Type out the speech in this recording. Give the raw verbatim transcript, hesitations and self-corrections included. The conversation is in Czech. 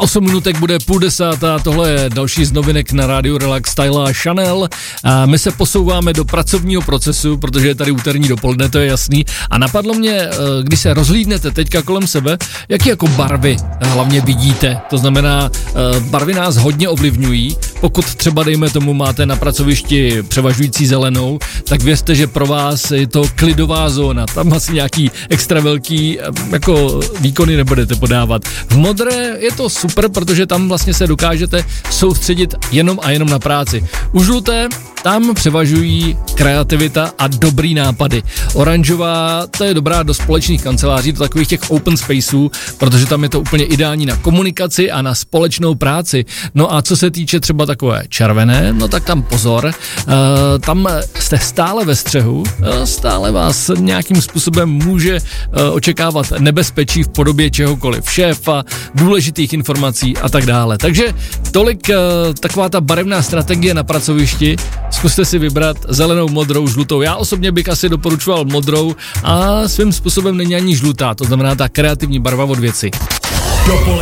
osm minutek bude půl desátá, tohle je další z novinek na rádiu Relax, Styla a Chanel. A my se posouváme do pracovního procesu, protože je tady úterní dopoledne, to je jasný. A napadlo mě, když se rozhlídnete teďka kolem sebe, jaký jako barvy hlavně vidíte. To znamená, barvy nás hodně ovlivňují. Pokud třeba, dejme tomu, máte na pracovišti převažující zelenou, tak věřte, že pro vás je to klidová zóna. Tam asi nějaký extra velký jako výkony nebudete podávat. V modré je to super, protože tam vlastně se dokážete soustředit jenom a jenom na práci. U žluté tam převažují kreativita a dobrý nápady. Oranžová, to je dobrá do společných kanceláří, do takových těch open spaceů, protože tam je to úplně ideální na komunikaci a na společnou práci. No a co se týče třeba takové červené, no tak tam pozor, uh, tam jste stále ve střehu, uh, stále vás nějakým způsobem může uh, očekávat nebezpečí v podobě čehokoliv, šéfa, důležitých informací a tak dále. Takže tolik uh, taková ta barevná strategie na pracovišti. Zkuste si vybrat zelenou, modrou, žlutou. Já osobně bych asi doporučoval modrou a svým způsobem není ani žlutá, to znamená ta kreativní barva od věci. Dopoledne